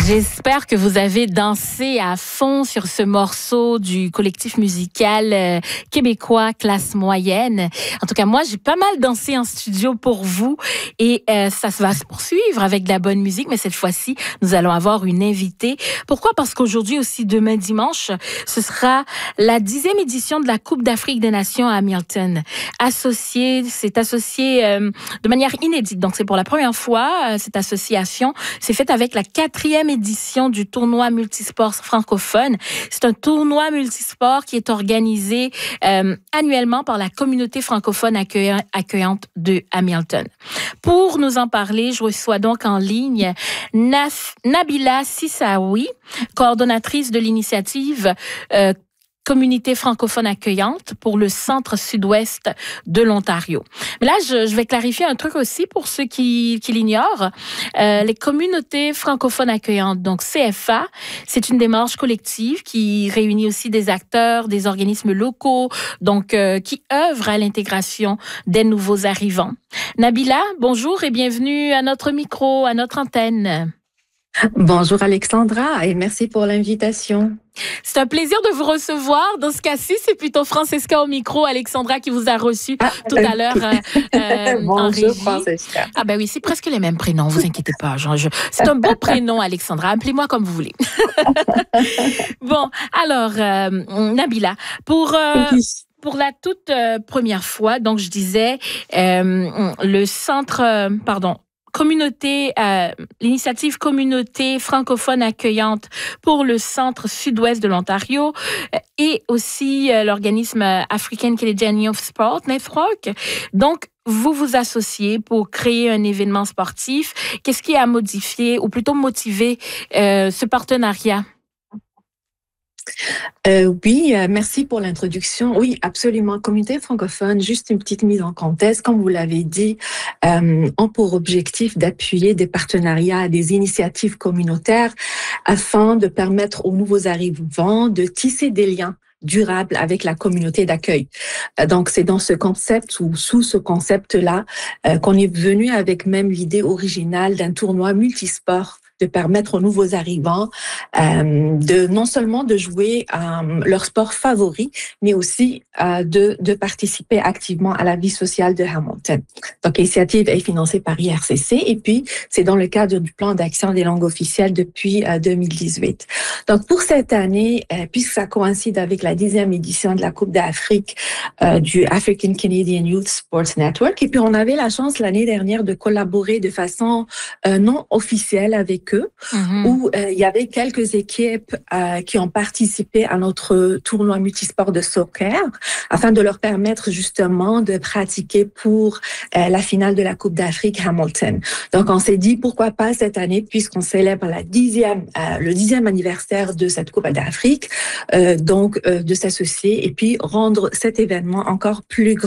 J'espère que vous avez dansé à fond sur ce morceau du collectif musical québécois Classe Moyenne. En tout cas, moi, j'ai pas mal dansé en studio pour vous et ça va se poursuivre avec de la bonne musique, mais cette fois-ci, nous allons avoir une invitée. Pourquoi? Parce qu'aujourd'hui aussi, demain dimanche, ce sera la 10e édition de la Coupe d'Afrique des Nations à Hamilton. C'est associé de manière inédite. Donc, c'est pour la première fois, cette association s'est faite avec la 4e édition du tournoi multisport francophone. C'est un tournoi multisport qui est organisé annuellement par la communauté francophone accueillante de Hamilton. Pour nous en parler, je reçois donc en ligne Nabila Sissaoui, coordonnatrice de l'initiative communauté francophone accueillante pour le centre sud-ouest de l'Ontario. Mais là, je vais clarifier un truc aussi pour ceux qui l'ignorent. Les communautés francophones accueillantes, donc CFA, c'est une démarche collective qui réunit aussi des acteurs, des organismes locaux, donc qui œuvrent à l'intégration des nouveaux arrivants. Nabila, bonjour et bienvenue à notre micro, à notre antenne. Bonjour Alexandra et merci pour l'invitation. C'est un plaisir de vous recevoir. Dans ce cas-ci, c'est plutôt Francesca au micro, Alexandra qui vous a reçu tout à l'heure en régie. Bonjour Francesca. Ah ben oui, c'est presque les mêmes prénoms, vous inquiétez pas. C'est un beau prénom, Alexandra. Appelez-moi comme vous voulez. Bon, alors, Nabila, pour la toute première fois, donc je disais, le centre, l'initiative communauté francophone accueillante pour le centre sud-ouest de l'Ontario et aussi l'organisme African Canadian Youth Sport Network. Donc, vous vous associez pour créer un événement sportif. Qu'est-ce qui a modifié ou plutôt motivé ce partenariat? Oui, merci pour l'introduction. Oui, absolument. Communauté francophone, juste une petite mise en contexte. Comme vous l'avez dit, ont pour objectif d'appuyer des partenariats, des initiatives communautaires afin de permettre aux nouveaux arrivants de tisser des liens durables avec la communauté d'accueil. Donc, c'est dans ce concept ou sous ce concept-là qu'on est venu avec même l'idée originale d'un tournoi multisport de permettre aux nouveaux arrivants de non seulement de jouer leur sport favori, mais aussi de participer activement à la vie sociale de Hamilton. Donc, l'initiative est financée par IRCC et puis c'est dans le cadre du plan d'action des langues officielles depuis 2018. Donc, pour cette année, puisque ça coïncide avec la 10e édition de la Coupe d'Afrique du African Canadian Youth Sports Network, et puis on avait la chance l'année dernière de collaborer de façon non officielle avec eux, où il y avait quelques équipes qui ont participé à notre tournoi multisport de soccer afin de leur permettre justement de pratiquer pour la finale de la Coupe d'Afrique Hamilton. Donc, on s'est dit pourquoi pas cette année, puisqu'on célèbre le 10e anniversaire de cette Coupe d'Afrique, de s'associer et puis rendre cet événement encore plus grand.